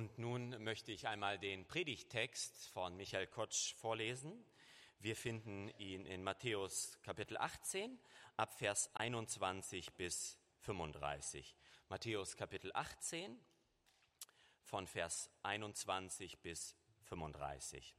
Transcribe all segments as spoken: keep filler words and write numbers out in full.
Und nun möchte ich einmal den Predigttext von Michael Kotsch vorlesen. Wir finden ihn in Matthäus Kapitel achtzehn, ab Vers einundzwanzig bis fünfunddreißig. Matthäus Kapitel achtzehn, von Vers einundzwanzig bis fünfunddreißig.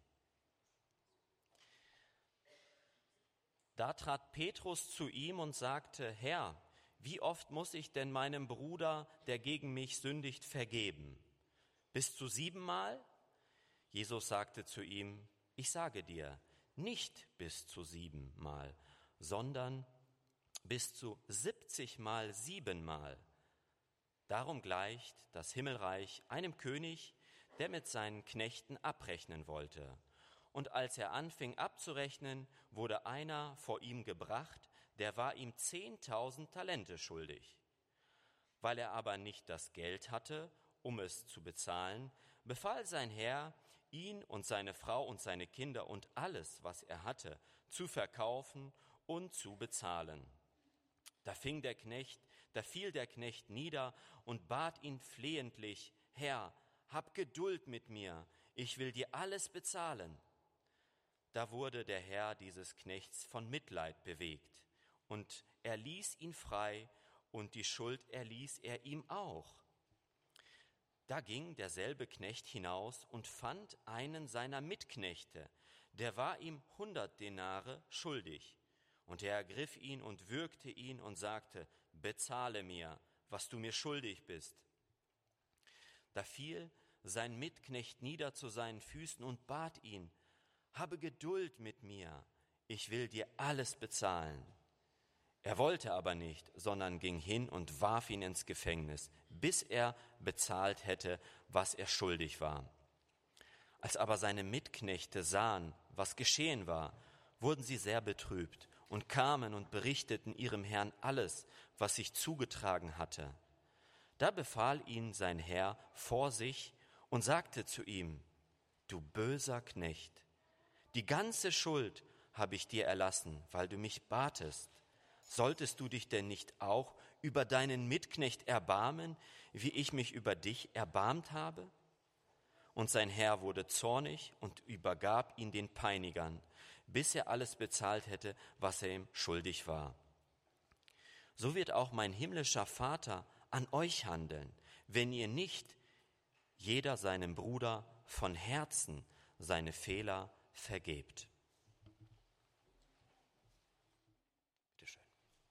Da trat Petrus zu ihm und sagte: Herr, wie oft muss ich denn meinem Bruder, der gegen mich sündigt, vergeben? Bis zu siebenmal? Jesus sagte zu ihm: Ich sage dir, nicht bis zu siebenmal, sondern bis zu siebzigmal siebenmal. Darum gleicht das Himmelreich einem König, der mit seinen Knechten abrechnen wollte. Und als er anfing abzurechnen, wurde einer vor ihm gebracht, der war ihm zehntausend Talente schuldig. Weil er aber nicht das Geld hatte, um es zu bezahlen, befahl sein Herr, ihn und seine Frau und seine Kinder und alles, was er hatte, zu verkaufen und zu bezahlen. Da fing der Knecht, da fiel der Knecht nieder und bat ihn flehentlich: Herr, hab Geduld mit mir, ich will dir alles bezahlen. Da wurde der Herr dieses Knechts von Mitleid bewegt, und er ließ ihn frei, und die Schuld erließ er ihm auch. Da ging derselbe Knecht hinaus und fand einen seiner Mitknechte, der war ihm hundert Denare schuldig. Und er ergriff ihn und würgte ihn und sagte: Bezahle mir, was du mir schuldig bist. Da fiel sein Mitknecht nieder zu seinen Füßen und bat ihn: Habe Geduld mit mir, ich will dir alles bezahlen. Er wollte aber nicht, sondern ging hin und warf ihn ins Gefängnis, bis er bezahlt hätte, was er schuldig war. Als aber seine Mitknechte sahen, was geschehen war, wurden sie sehr betrübt und kamen und berichteten ihrem Herrn alles, was sich zugetragen hatte. Da befahl ihn sein Herr vor sich und sagte zu ihm: Du böser Knecht, die ganze Schuld habe ich dir erlassen, weil du mich batest. Solltest du dich denn nicht auch über deinen Mitknecht erbarmen, wie ich mich über dich erbarmt habe? Und sein Herr wurde zornig und übergab ihn den Peinigern, bis er alles bezahlt hätte, was er ihm schuldig war. So wird auch mein himmlischer Vater an euch handeln, wenn ihr nicht jeder seinem Bruder von Herzen seine Fehler vergebt. Bitte schön.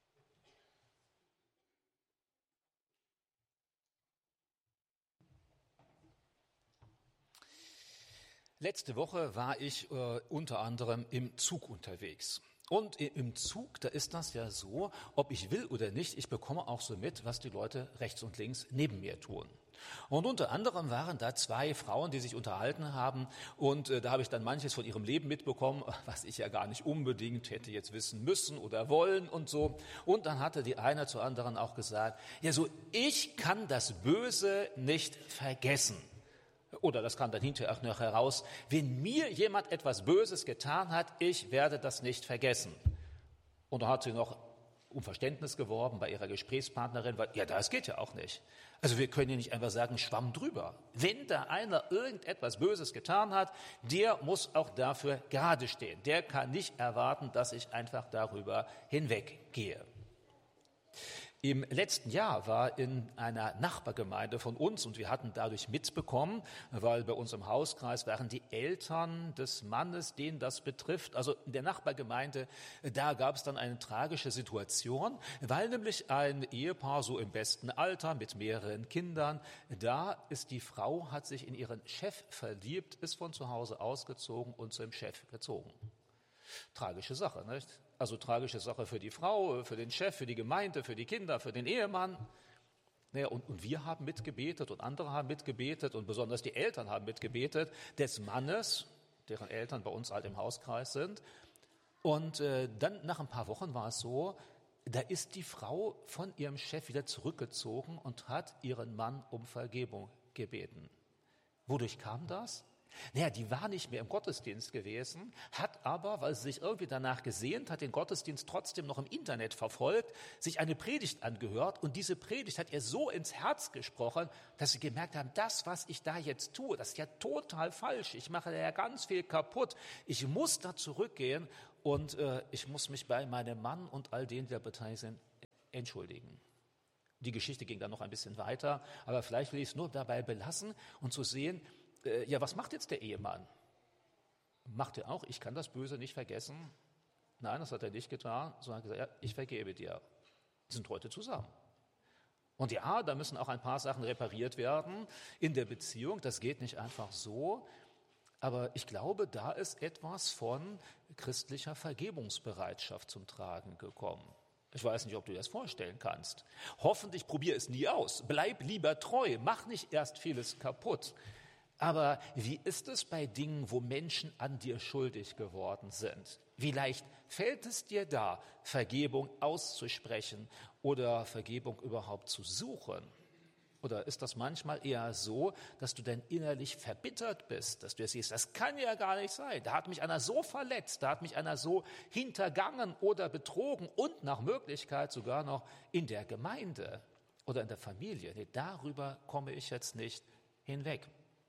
Letzte Woche war ich äh, unter anderem im Zug unterwegs. Und im Zug, da ist das ja so, ob ich will oder nicht, ich bekomme auch so mit, was die Leute rechts und links neben mir tun. Und unter anderem waren da zwei Frauen, die sich unterhalten haben, und äh, da habe ich dann manches von ihrem Leben mitbekommen, was ich ja gar nicht unbedingt hätte jetzt wissen müssen oder wollen und so. Und dann hatte die eine zur anderen auch gesagt: Ja, so, ich kann das Böse nicht vergessen. Oder das kam dann hinterher auch noch heraus: Wenn mir jemand etwas Böses getan hat, ich werde das nicht vergessen. Und da hat sie noch um Verständnis geworben bei ihrer Gesprächspartnerin, weil, ja, das geht ja auch nicht. Also wir können ja nicht einfach sagen, Schwamm drüber. Wenn da einer irgendetwas Böses getan hat, der muss auch dafür gerade stehen. Der kann nicht erwarten, dass ich einfach darüber hinweggehe. Im letzten Jahr war in einer Nachbargemeinde von uns, und wir hatten dadurch mitbekommen, weil bei uns im Hauskreis waren die Eltern des Mannes, den das betrifft, also in der Nachbargemeinde, da gab es dann eine tragische Situation, weil nämlich ein Ehepaar so im besten Alter mit mehreren Kindern, da ist die Frau, hat sich in ihren Chef verliebt, ist von zu Hause ausgezogen und zum Chef gezogen. Tragische Sache, nicht? Also tragische Sache für die Frau, für den Chef, für die Gemeinde, für die Kinder, für den Ehemann. Naja, und, und wir haben mitgebetet und andere haben mitgebetet und besonders die Eltern haben mitgebetet des Mannes, deren Eltern bei uns halt im Hauskreis sind. Und äh, dann nach ein paar Wochen war es so, da ist die Frau von ihrem Chef wieder zurückgezogen und hat ihren Mann um Vergebung gebeten. Wodurch kam das? Naja, die war nicht mehr im Gottesdienst gewesen, hat aber, weil sie sich irgendwie danach gesehnt hat, den Gottesdienst trotzdem noch im Internet verfolgt, sich eine Predigt angehört und diese Predigt hat ihr so ins Herz gesprochen, dass sie gemerkt haben, das, was ich da jetzt tue, das ist ja total falsch. Ich mache da ja ganz viel kaputt. Ich muss da zurückgehen und äh, ich muss mich bei meinem Mann und all denen, die da beteiligt sind, entschuldigen. Die Geschichte ging dann noch ein bisschen weiter, aber vielleicht will ich es nur dabei belassen und zu sehen, äh, ja, was macht jetzt der Ehemann? Macht er auch, ich kann das Böse nicht vergessen? Nein, das hat er nicht getan, sondern hat gesagt, ja, ich vergebe dir. Die sind heute zusammen. Und ja, da müssen auch ein paar Sachen repariert werden in der Beziehung, das geht nicht einfach so, aber ich glaube, da ist etwas von christlicher Vergebungsbereitschaft zum Tragen gekommen. Ich weiß nicht, ob du dir das vorstellen kannst. Hoffentlich probier es nie aus. Bleib lieber treu. Mach nicht erst vieles kaputt. Aber wie ist es bei Dingen, wo Menschen an dir schuldig geworden sind? Wie leicht fällt es dir da, Vergebung auszusprechen oder Vergebung überhaupt zu suchen? Oder ist das manchmal eher so, dass du dann innerlich verbittert bist, dass du siehst, das kann ja gar nicht sein. Da hat mich einer so verletzt, da hat mich einer so hintergangen oder betrogen und nach Möglichkeit sogar noch in der Gemeinde oder in der Familie. Nee, darüber komme ich jetzt nicht hinweg.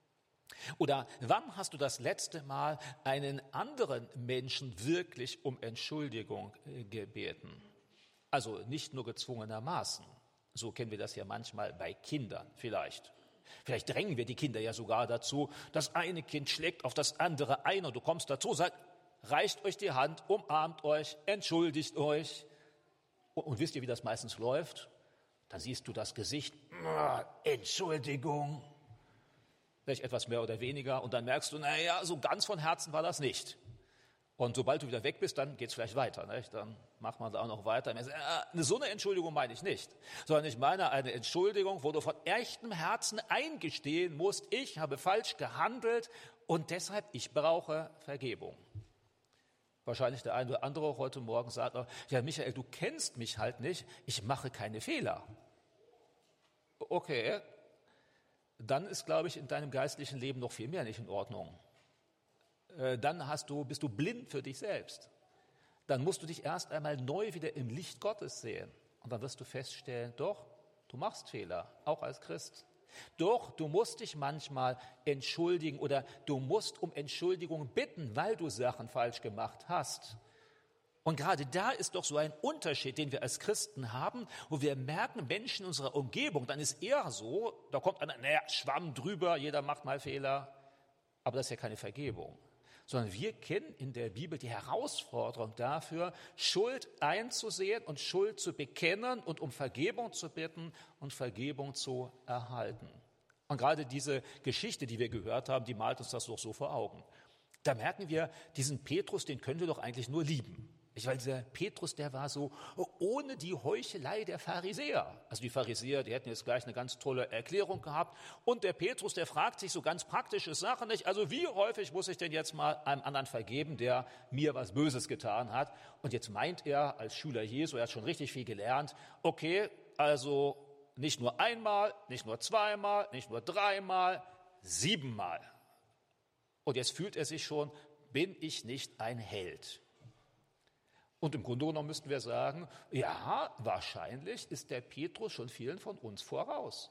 Oder wann hast du das letzte Mal einen anderen Menschen wirklich um Entschuldigung gebeten? Also nicht nur gezwungenermaßen. So kennen wir das ja manchmal bei Kindern vielleicht. Vielleicht drängen wir die Kinder ja sogar dazu, das eine Kind schlägt auf das andere ein und du kommst dazu, sagt, reicht euch die Hand, umarmt euch, entschuldigt euch. Und, und wisst ihr, wie das meistens läuft? Dann siehst du das Gesicht, Entschuldigung, vielleicht etwas mehr oder weniger und dann merkst du, naja, so ganz von Herzen war das nicht. Und sobald du wieder weg bist, dann geht es vielleicht weiter. Nicht? Dann macht man auch noch weiter. So eine Entschuldigung meine ich nicht, sondern ich meine eine Entschuldigung, wo du von echtem Herzen eingestehen musst, ich habe falsch gehandelt und deshalb, ich brauche Vergebung. Wahrscheinlich der eine oder andere heute Morgen sagt, ja Michael, du kennst mich halt nicht, ich mache keine Fehler. Okay, dann ist, glaube ich, in deinem geistlichen Leben noch viel mehr nicht in Ordnung. Dann hast du, bist du blind für dich selbst. Dann musst du dich erst einmal neu wieder im Licht Gottes sehen. Und dann wirst du feststellen, doch, du machst Fehler, auch als Christ. Doch, du musst dich manchmal entschuldigen oder du musst um Entschuldigung bitten, weil du Sachen falsch gemacht hast. Und gerade da ist doch so ein Unterschied, den wir als Christen haben, wo wir merken, Menschen in unserer Umgebung, dann ist eher so, da kommt einer, naja, Schwamm drüber, jeder macht mal Fehler, aber das ist ja keine Vergebung. Sondern wir kennen in der Bibel die Herausforderung dafür, Schuld einzusehen und Schuld zu bekennen und um Vergebung zu bitten und Vergebung zu erhalten. Und gerade diese Geschichte, die wir gehört haben, die malt uns das doch so vor Augen. Da merken wir, diesen Petrus, den können wir doch eigentlich nur lieben. Ich weiß, der Petrus, der war so ohne die Heuchelei der Pharisäer. Also die Pharisäer, die hätten jetzt gleich eine ganz tolle Erklärung gehabt. Und der Petrus, der fragt sich so ganz praktische Sachen nicht. Also wie häufig muss ich denn jetzt mal einem anderen vergeben, der mir was Böses getan hat? Und jetzt meint er als Schüler Jesu, er hat schon richtig viel gelernt. Okay, also nicht nur einmal, nicht nur zweimal, nicht nur dreimal, siebenmal. Und jetzt fühlt er sich schon, bin ich nicht ein Held? Und im Grunde genommen müssten wir sagen, ja, wahrscheinlich ist der Petrus schon vielen von uns voraus.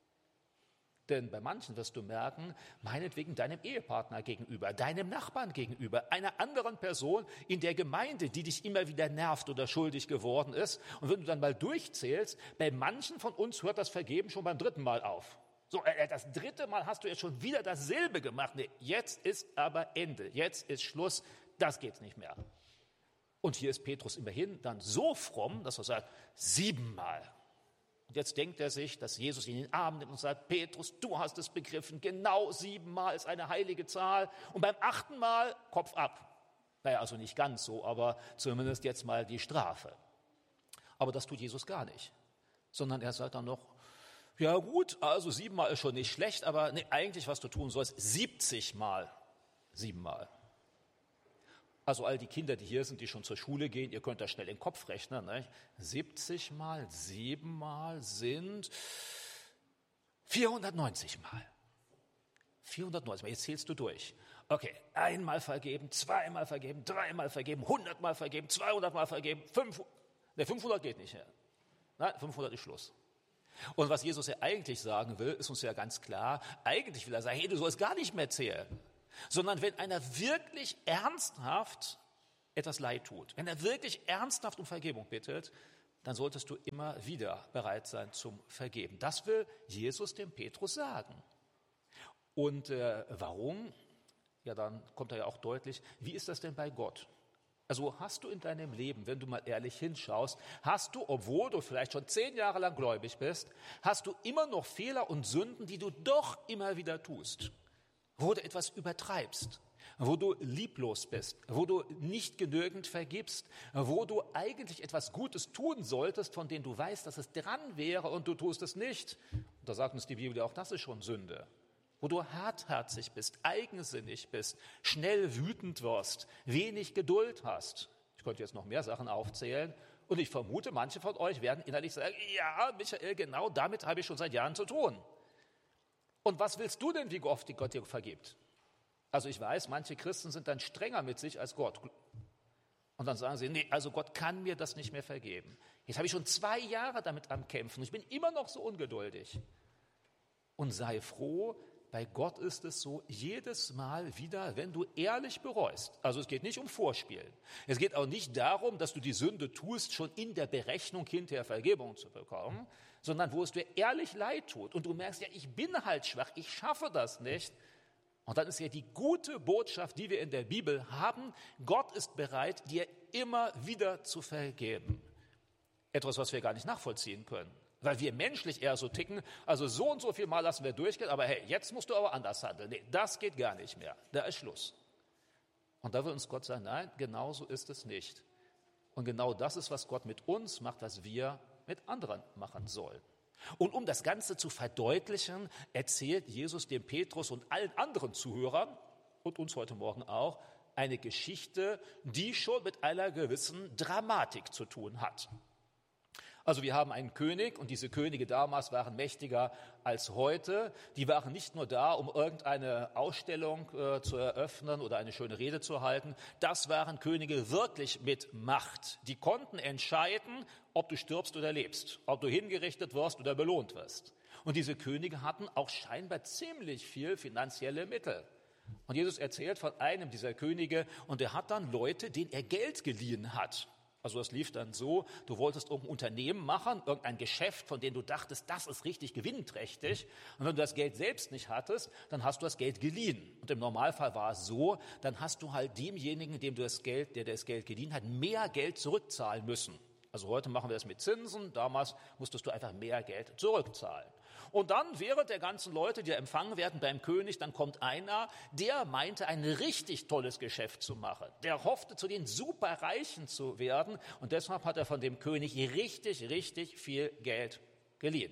Denn bei manchen wirst du merken, meinetwegen deinem Ehepartner gegenüber, deinem Nachbarn gegenüber, einer anderen Person in der Gemeinde, die dich immer wieder nervt oder schuldig geworden ist. Und wenn du dann mal durchzählst, bei manchen von uns hört das Vergeben schon beim dritten Mal auf. So, das dritte Mal hast du jetzt schon wieder dasselbe gemacht. Nee, jetzt ist aber Ende, jetzt ist Schluss, das geht nicht mehr. Und hier ist Petrus immerhin dann so fromm, dass er sagt, siebenmal. Und jetzt denkt er sich, dass Jesus ihn in den Arm nimmt und sagt, Petrus, du hast es begriffen, genau siebenmal ist eine heilige Zahl. Und beim achten Mal Kopf ab. Naja, also nicht ganz so, aber zumindest jetzt mal die Strafe. Aber das tut Jesus gar nicht. Sondern er sagt dann noch, ja gut, also siebenmal ist schon nicht schlecht, aber nee, eigentlich, was du tun sollst, siebzig Mal siebenmal. Also all die Kinder, die hier sind, die schon zur Schule gehen, ihr könnt da schnell in den Kopf rechnen. Ne? siebzig mal sieben mal sind vierhundertneunzig Mal. vierhundertneunzig Mal, jetzt zählst du durch. Okay, einmal vergeben, zweimal vergeben, dreimal vergeben, hundertmal vergeben, zweihundertmal vergeben, fünfhundert, ne, fünfhundert geht nicht mehr. Nein, fünfhundert ist Schluss. Und was Jesus ja eigentlich sagen will, ist uns ja ganz klar. Eigentlich will er sagen, hey, du sollst gar nicht mehr zählen. Sondern wenn einer wirklich ernsthaft etwas Leid tut, wenn er wirklich ernsthaft um Vergebung bittet, dann solltest du immer wieder bereit sein zum Vergeben. Das will Jesus dem Petrus sagen. Und äh, warum? Ja, dann kommt er ja auch deutlich, wie ist das denn bei Gott? Also hast du in deinem Leben, wenn du mal ehrlich hinschaust, hast du, obwohl du vielleicht schon zehn Jahre lang gläubig bist, hast du immer noch Fehler und Sünden, die du doch immer wieder tust, wo du etwas übertreibst, wo du lieblos bist, wo du nicht genügend vergibst, wo du eigentlich etwas Gutes tun solltest, von dem du weißt, dass es dran wäre und du tust es nicht. Und da sagt uns die Bibel ja auch, das ist schon Sünde. Wo du hartherzig bist, eigensinnig bist, schnell wütend wirst, wenig Geduld hast. Ich könnte jetzt noch mehr Sachen aufzählen und ich vermute, manche von euch werden innerlich sagen, ja, Michael, genau damit habe ich schon seit Jahren zu tun. Und was willst du denn, wie oft Gott dir vergibt? Also ich weiß, manche Christen sind dann strenger mit sich als Gott. Und dann sagen sie, nee, also Gott kann mir das nicht mehr vergeben. Jetzt habe ich schon zwei Jahre damit am Kämpfen. Ich bin immer noch so ungeduldig. Und sei froh, bei Gott ist es so, jedes Mal wieder, wenn du ehrlich bereust. Also es geht nicht um Vorspielen. Es geht auch nicht darum, dass du die Sünde tust, schon in der Berechnung hinterher Vergebung zu bekommen, sondern wo es dir ehrlich leid tut. Und du merkst, ja, ich bin halt schwach, ich schaffe das nicht. Und dann ist ja die gute Botschaft, die wir in der Bibel haben, Gott ist bereit, dir immer wieder zu vergeben. Etwas, was wir gar nicht nachvollziehen können. Weil wir menschlich eher so ticken, also so und so viel Mal lassen wir durchgehen, aber hey, jetzt musst du aber anders handeln. Nee, das geht gar nicht mehr. Da ist Schluss. Und da will uns Gott sagen, nein, genau so ist es nicht. Und genau das ist, was Gott mit uns macht, was wir mit anderen machen sollen. Und um das Ganze zu verdeutlichen, erzählt Jesus dem Petrus und allen anderen Zuhörern und uns heute Morgen auch eine Geschichte, die schon mit einer gewissen Dramatik zu tun hat. Also wir haben einen König und diese Könige damals waren mächtiger als heute. Die waren nicht nur da, um irgendeine Ausstellung äh, zu eröffnen oder eine schöne Rede zu halten. Das waren Könige wirklich mit Macht. Die konnten entscheiden, ob du stirbst oder lebst, ob du hingerichtet wirst oder belohnt wirst. Und diese Könige hatten auch scheinbar ziemlich viel finanzielle Mittel. Und Jesus erzählt von einem dieser Könige und er hat dann Leute, denen er Geld geliehen hat. Also es lief dann so, du wolltest irgendein Unternehmen machen, irgendein Geschäft, von dem du dachtest, das ist richtig gewinnträchtig. Und wenn du das Geld selbst nicht hattest, dann hast du das Geld geliehen. Und im Normalfall war es so, dann hast du halt demjenigen, dem du das Geld, der das Geld geliehen hat, mehr Geld zurückzahlen müssen. Also heute machen wir das mit Zinsen, damals musstest du einfach mehr Geld zurückzahlen. Und dann während der ganzen Leute, die empfangen werden beim König, dann kommt einer, der meinte, ein richtig tolles Geschäft zu machen. Der hoffte, zu den Superreichen zu werden und deshalb hat er von dem König richtig, richtig viel Geld geliehen.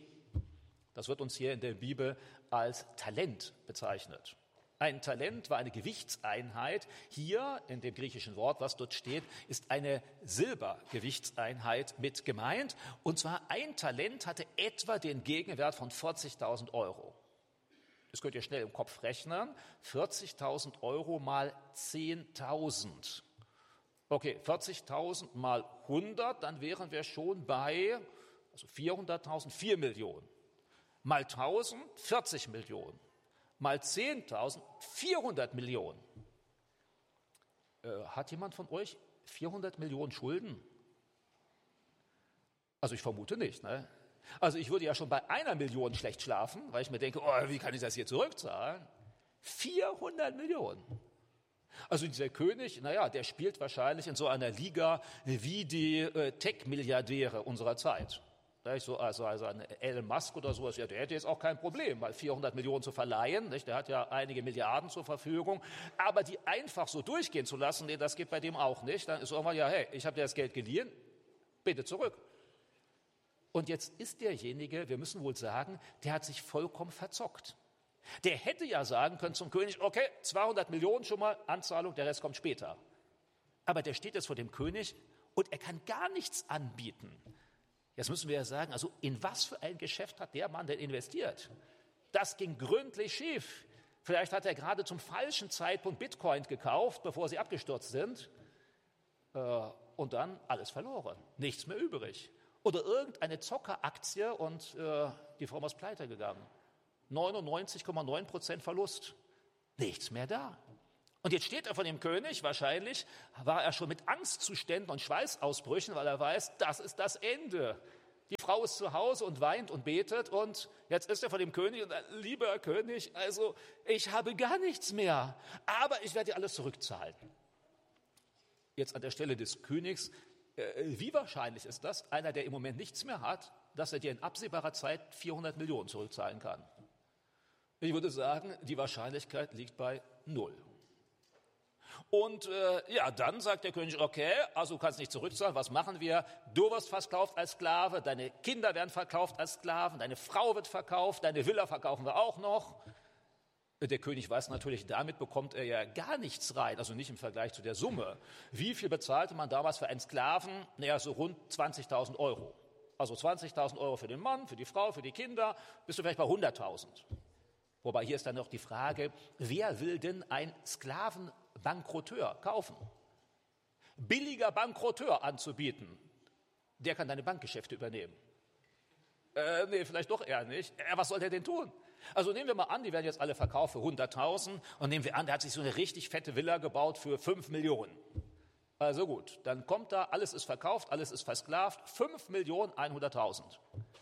Das wird uns hier in der Bibel als Talent bezeichnet. Ein Talent war eine Gewichtseinheit. Hier in dem griechischen Wort, was dort steht, ist eine Silbergewichtseinheit mit gemeint. Und zwar ein Talent hatte etwa den Gegenwert von vierzigtausend Euro. Das könnt ihr schnell im Kopf rechnen. vierzigtausend Euro mal zehntausend. Okay, vierzigtausend mal hundert, dann wären wir schon bei also vierhunderttausend, vier Millionen. Mal tausend, vierzig Millionen. Mal zehntausend, vierhundert Millionen. Äh, hat jemand von euch vierhundert Millionen Schulden? Also ich vermute nicht. Ne? Also ich würde ja schon bei einer Million schlecht schlafen, weil ich mir denke, oh, wie kann ich das hier zurückzahlen? vierhundert Millionen. Also dieser König, naja, der spielt wahrscheinlich in so einer Liga wie die äh, Tech-Milliardäre unserer Zeit. So, also, also ein Elon Musk oder sowas, ja, der hätte jetzt auch kein Problem, mal vierhundert Millionen zu verleihen. Nicht? Der hat ja einige Milliarden zur Verfügung. Aber die einfach so durchgehen zu lassen, nee, das geht bei dem auch nicht. Dann ist irgendwann, ja, hey, ich habe dir das Geld geliehen, bitte zurück. Und jetzt ist derjenige, wir müssen wohl sagen, der hat sich vollkommen verzockt. Der hätte ja sagen können zum König, okay, zweihundert Millionen schon mal Anzahlung, der Rest kommt später. Aber der steht jetzt vor dem König und er kann gar nichts anbieten. Jetzt müssen wir ja sagen, also in was für ein Geschäft hat der Mann denn investiert? Das ging gründlich schief. Vielleicht hat er gerade zum falschen Zeitpunkt Bitcoin gekauft, bevor sie abgestürzt sind. Und dann alles verloren, nichts mehr übrig. Oder irgendeine Zockeraktie und äh, die Firma ist pleite gegangen. neunundneunzig Komma neun Prozent Verlust, nichts mehr da. Und jetzt steht er vor dem König, wahrscheinlich war er schon mit Angstzuständen und Schweißausbrüchen, weil er weiß, das ist das Ende. Die Frau ist zu Hause und weint und betet und jetzt ist er vor dem König und sagt, lieber König, also ich habe gar nichts mehr, aber ich werde dir alles zurückzahlen. Jetzt an der Stelle des Königs, äh, wie wahrscheinlich ist das, einer, der im Moment nichts mehr hat, dass er dir in absehbarer Zeit vierhundert Millionen zurückzahlen kann? Ich würde sagen, die Wahrscheinlichkeit liegt bei null. Und äh, ja, dann sagt der König, okay, also du kannst nicht zurückzahlen, was machen wir? Du wirst verkauft als Sklave, deine Kinder werden verkauft als Sklaven, deine Frau wird verkauft, deine Villa verkaufen wir auch noch. Der König weiß natürlich, damit bekommt er ja gar nichts rein, also nicht im Vergleich zu der Summe. Wie viel bezahlte man damals für einen Sklaven? Naja, so rund zwanzigtausend Euro. Also zwanzigtausend Euro für den Mann, für die Frau, für die Kinder, bist du vielleicht bei hunderttausend. Wobei hier ist dann noch die Frage, wer will denn ein Sklavenbankrotteur kaufen? Billiger Bankrotteur anzubieten, der kann deine Bankgeschäfte übernehmen. Äh, nee, vielleicht doch eher nicht. Äh, was soll der denn tun? Also nehmen wir mal an, die werden jetzt alle verkauft für hunderttausend und nehmen wir an, der hat sich so eine richtig fette Villa gebaut für fünf Millionen. Also gut, dann kommt da, alles ist verkauft, alles ist versklavt, fünf Millionen hunderttausend.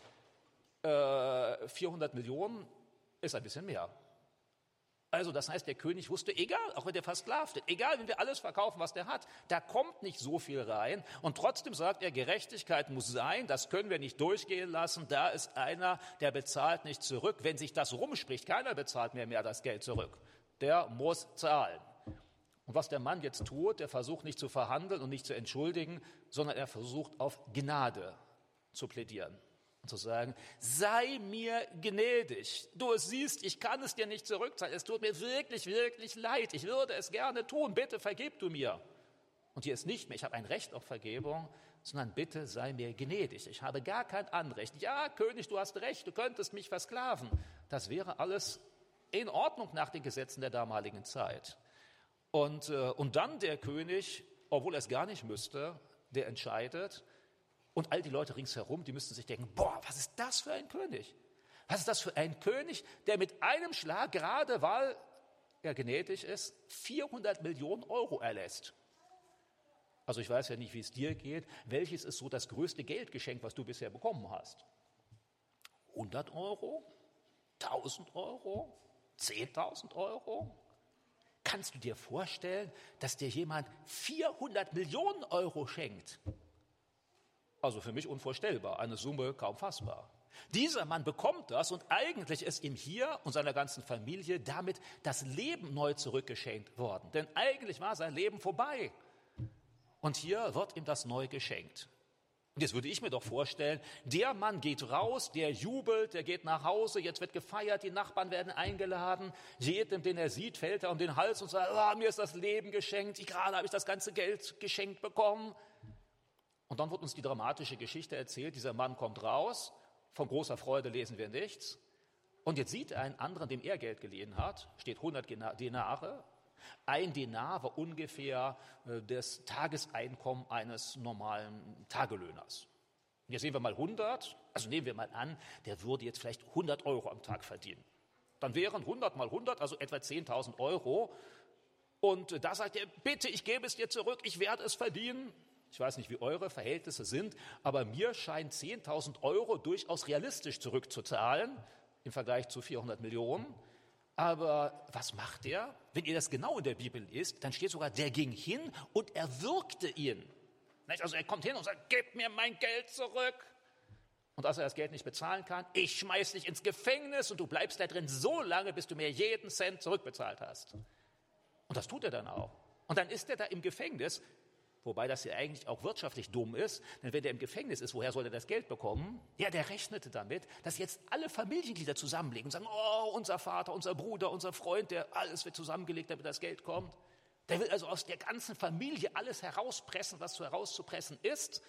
Äh, vierhundert Millionen ist ein bisschen mehr. Also das heißt, der König wusste, egal, auch wenn der versklavt ist, egal, wenn wir alles verkaufen, was der hat, da kommt nicht so viel rein. Und trotzdem sagt er, Gerechtigkeit muss sein, das können wir nicht durchgehen lassen. Da ist einer, der bezahlt nicht zurück. Wenn sich das rumspricht, keiner bezahlt mehr mehr das Geld zurück. Der muss zahlen. Und was der Mann jetzt tut, der versucht nicht zu verhandeln und nicht zu entschuldigen, sondern er versucht auf Gnade zu plädieren. Und zu sagen, sei mir gnädig. Du siehst, ich kann es dir nicht zurückzahlen. Es tut mir wirklich, wirklich leid. Ich würde es gerne tun. Bitte vergib du mir. Und hier ist nicht mehr, ich habe ein Recht auf Vergebung, sondern bitte sei mir gnädig. Ich habe gar kein Anrecht. Ja, König, du hast recht, du könntest mich versklaven. Das wäre alles in Ordnung nach den Gesetzen der damaligen Zeit. Und, äh, und dann der König, obwohl er es gar nicht müsste, der entscheidet. Und all die Leute ringsherum, die müssten sich denken, boah, was ist das für ein König? Was ist das für ein König, der mit einem Schlag, gerade weil er gnädig ist, vierhundert Millionen Euro erlässt? Also ich weiß ja nicht, wie es dir geht. Welches ist so das größte Geldgeschenk, was du bisher bekommen hast? hundert Euro? tausend Euro? zehntausend Euro? Kannst du dir vorstellen, dass dir jemand vierhundert Millionen Euro schenkt? Also für mich unvorstellbar, eine Summe kaum fassbar. Dieser Mann bekommt das und eigentlich ist ihm hier und seiner ganzen Familie damit das Leben neu zurückgeschenkt worden. Denn eigentlich war sein Leben vorbei und hier wird ihm das neu geschenkt. Und jetzt würde ich mir doch vorstellen, der Mann geht raus, der jubelt, der geht nach Hause, jetzt wird gefeiert, die Nachbarn werden eingeladen. Jedem, den er sieht, fällt er um den Hals und sagt, oh, mir ist das Leben geschenkt, ich, gerade habe ich das ganze Geld geschenkt bekommen. Und dann wird uns die dramatische Geschichte erzählt, dieser Mann kommt raus, von großer Freude lesen wir nichts. Und jetzt sieht er einen anderen, dem er Geld geliehen hat, steht hundert Denare. Ein Denar war ungefähr das Tageseinkommen eines normalen Tagelöhners. Und jetzt sehen wir mal hundert, also nehmen wir mal an, der würde jetzt vielleicht hundert Euro am Tag verdienen. Dann wären hundert mal hundert, also etwa zehntausend Euro. Und da sagt er, bitte, ich gebe es dir zurück, ich werde es verdienen. Ich weiß nicht, wie eure Verhältnisse sind, aber mir scheint zehntausend Euro durchaus realistisch zurückzuzahlen im Vergleich zu vierhundert Millionen. Aber was macht er? Wenn ihr das genau in der Bibel lest, dann steht sogar, der ging hin und erwürgte ihn. Also er kommt hin und sagt, gib mir mein Geld zurück. Und als er das Geld nicht bezahlen kann, ich schmeiß dich ins Gefängnis und du bleibst da drin so lange, bis du mir jeden Cent zurückbezahlt hast. Und das tut er dann auch. Und dann ist er da im Gefängnis. Wobei das ja eigentlich auch wirtschaftlich dumm ist, denn wenn der im Gefängnis ist, woher soll er das Geld bekommen? Ja, der rechnete damit, dass jetzt alle Familienglieder zusammenlegen und sagen, oh, unser Vater, unser Bruder, unser Freund, der alles wird zusammengelegt, damit das Geld kommt. Der will also aus der ganzen Familie alles herauspressen, was zu herauszupressen ist.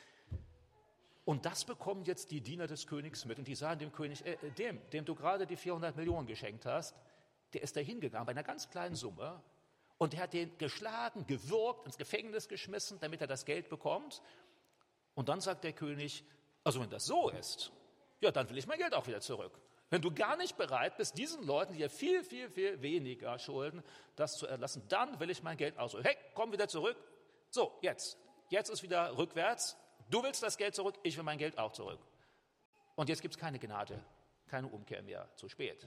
Und das bekommen jetzt die Diener des Königs mit und die sagen dem König, äh, dem, dem du gerade die vierhundert Millionen geschenkt hast, der ist da hingegangen bei einer ganz kleinen Summe und der hat den geschlagen, gewürgt, ins Gefängnis geschmissen, damit er das Geld bekommt. Und dann sagt der König, also wenn das so ist, ja, dann will ich mein Geld auch wieder zurück. Wenn du gar nicht bereit bist, diesen Leuten, die ja viel, viel, viel weniger schulden, das zu erlassen, dann will ich mein Geld auch zurück. Hey, komm wieder zurück. So, jetzt. Jetzt ist wieder rückwärts. Du willst das Geld zurück, ich will mein Geld auch zurück. Und jetzt gibt es keine Gnade, keine Umkehr mehr, zu spät.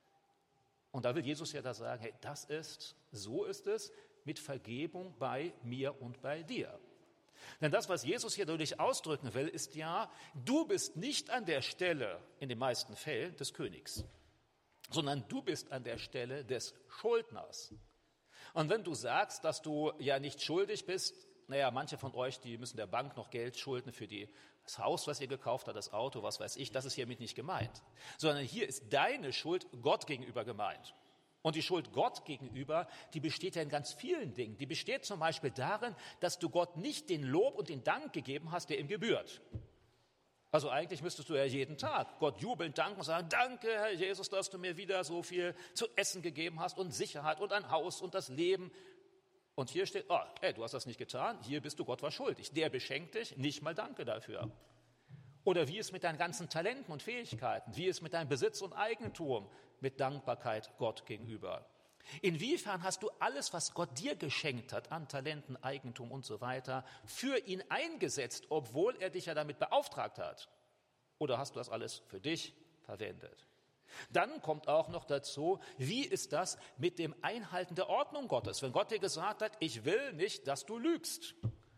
Und da will Jesus ja da sagen, hey, das ist, so ist es mit Vergebung bei mir und bei dir. Denn das, was Jesus hier dadurch ausdrücken will, ist ja, du bist nicht an der Stelle, in den meisten Fällen, des Königs, sondern du bist an der Stelle des Schuldners. Und wenn du sagst, dass du ja nicht schuldig bist, naja, manche von euch, die müssen der Bank noch Geld schulden für die, das Haus, was ihr gekauft habt, das Auto, was weiß ich, das ist hiermit nicht gemeint. Sondern hier ist deine Schuld Gott gegenüber gemeint. Und die Schuld Gott gegenüber, die besteht ja in ganz vielen Dingen. Die besteht zum Beispiel darin, dass du Gott nicht den Lob und den Dank gegeben hast, der ihm gebührt. Also eigentlich müsstest du ja jeden Tag Gott jubeln, danken und sagen, danke, Herr Jesus, dass du mir wieder so viel zu essen gegeben hast und Sicherheit und ein Haus und das Leben. Und hier steht, oh, hey, du hast das nicht getan, hier bist du Gott was schuldig. Der beschenkt dich, nicht mal danke dafür. Oder wie ist mit deinen ganzen Talenten und Fähigkeiten? Wie ist mit deinem Besitz und Eigentum? Mit Dankbarkeit Gott gegenüber. Inwiefern hast du alles, was Gott dir geschenkt hat, an Talenten, Eigentum und so weiter, für ihn eingesetzt, obwohl er dich ja damit beauftragt hat? Oder hast du das alles für dich verwendet? Dann kommt auch noch dazu, wie ist das mit dem Einhalten der Ordnung Gottes? Wenn Gott dir gesagt hat, ich will nicht, dass du lügst.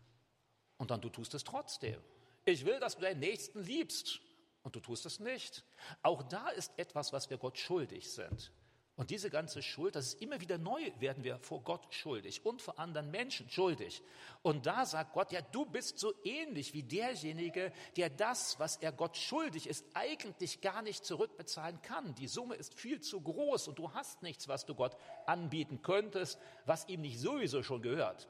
Und dann du tust es trotzdem. Ich will, dass du deinen Nächsten liebst. Und du tust es nicht. Auch da ist etwas, was wir Gott schuldig sind. Und diese ganze Schuld, das ist immer wieder neu, werden wir vor Gott schuldig und vor anderen Menschen schuldig. Und da sagt Gott, ja, du bist so ähnlich wie derjenige, der das, was er Gott schuldig ist, eigentlich gar nicht zurückbezahlen kann. Die Summe ist viel zu groß und du hast nichts, was du Gott anbieten könntest, was ihm nicht sowieso schon gehört.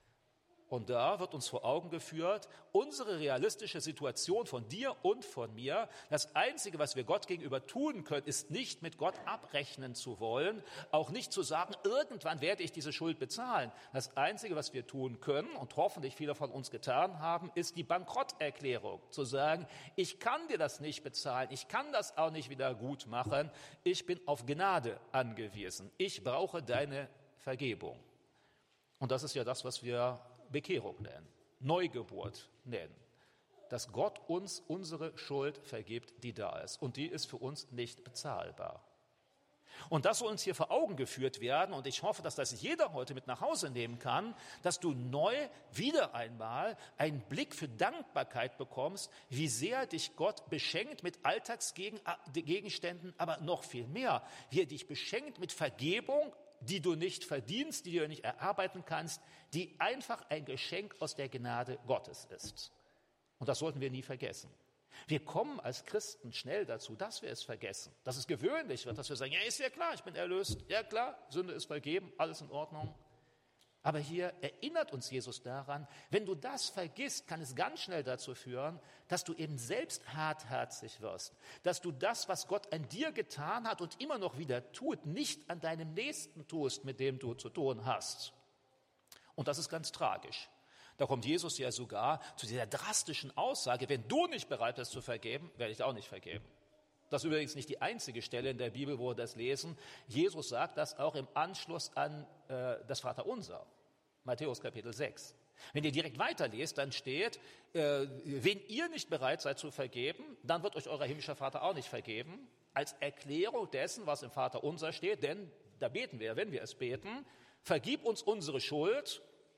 Und da wird uns vor Augen geführt, unsere realistische Situation von dir und von mir, das Einzige, was wir Gott gegenüber tun können, ist nicht mit Gott abrechnen zu wollen, auch nicht zu sagen, irgendwann werde ich diese Schuld bezahlen. Das Einzige, was wir tun können und hoffentlich viele von uns getan haben, ist die Bankrotterklärung, zu sagen, ich kann dir das nicht bezahlen, ich kann das auch nicht wieder gut machen, ich bin auf Gnade angewiesen, ich brauche deine Vergebung. Und das ist ja das, was wir Bekehrung nennen, Neugeburt nennen, dass Gott uns unsere Schuld vergibt, die da ist. Und die ist für uns nicht bezahlbar. Und das soll uns hier vor Augen geführt werden. Und ich hoffe, dass das jeder heute mit nach Hause nehmen kann, dass du neu wieder einmal einen Blick für Dankbarkeit bekommst, wie sehr dich Gott beschenkt mit Alltagsgegenständen, aber noch viel mehr, wie er dich beschenkt mit Vergebung, die du nicht verdienst, die du nicht erarbeiten kannst, die einfach ein Geschenk aus der Gnade Gottes ist. Und das sollten wir nie vergessen. Wir kommen als Christen schnell dazu, dass wir es vergessen, dass es gewöhnlich wird, dass wir sagen, ja, ist ja klar, ich bin erlöst, ja klar, Sünde ist vergeben, alles in Ordnung. Aber hier erinnert uns Jesus daran, wenn du das vergisst, kann es ganz schnell dazu führen, dass du eben selbst hartherzig wirst, dass du das, was Gott an dir getan hat und immer noch wieder tut, nicht an deinem Nächsten tust, mit dem du zu tun hast. Und das ist ganz tragisch. Da kommt Jesus ja sogar zu dieser drastischen Aussage, wenn du nicht bereit bist zu vergeben, werde ich dir auch nicht vergeben. Das ist übrigens nicht die einzige Stelle in der Bibel, wo wir das lesen. Jesus sagt das auch im Anschluss an äh, das Vaterunser, Matthäus Kapitel sechs. Wenn ihr direkt weiterlest, dann steht, äh, wenn ihr nicht bereit seid zu vergeben, dann wird euch euer himmlischer Vater auch nicht vergeben. Als Erklärung dessen, was im Vaterunser steht, denn da beten wir, wenn wir es beten, vergib uns unsere Schuld.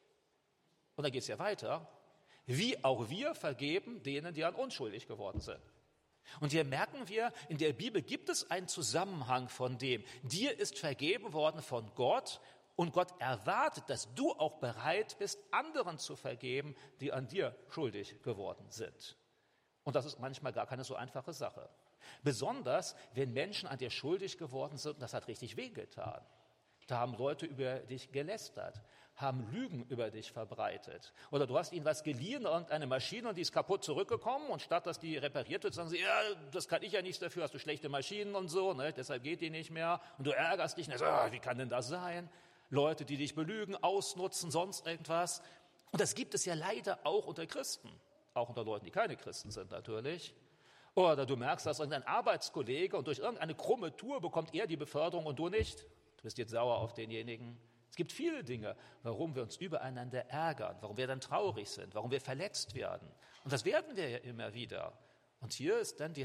Und dann geht es ja weiter, wie auch wir vergeben denen, die an uns schuldig geworden sind. Und hier merken wir, in der Bibel gibt es einen Zusammenhang von dem, dir ist vergeben worden von Gott und Gott erwartet, dass du auch bereit bist, anderen zu vergeben, die an dir schuldig geworden sind. Und das ist manchmal gar keine so einfache Sache. Besonders, wenn Menschen an dir schuldig geworden sind, und das hat richtig wehgetan. Da haben Leute über dich gelästert. haben Lügen über dich verbreitet. Oder du hast ihnen was geliehen, irgendeine Maschine, und die ist kaputt zurückgekommen, und statt dass die repariert wird, sagen sie, ja, das kann ich ja nichts dafür, hast du schlechte Maschinen und so, ne, deshalb geht die nicht mehr. Und du ärgerst dich, und sagst, oh, wie kann denn das sein? Leute, die dich belügen, ausnutzen, sonst irgendwas. Und das gibt es ja leider auch unter Christen, auch unter Leuten, die keine Christen sind natürlich. Oder du merkst, dass irgendein Arbeitskollege und durch irgendeine krumme Tour bekommt er die Beförderung und du nicht. Du bist jetzt sauer auf denjenigen. Es gibt viele Dinge, warum wir uns übereinander ärgern, warum wir dann traurig sind, warum wir verletzt werden. Und das werden wir ja immer wieder. Und hier ist dann die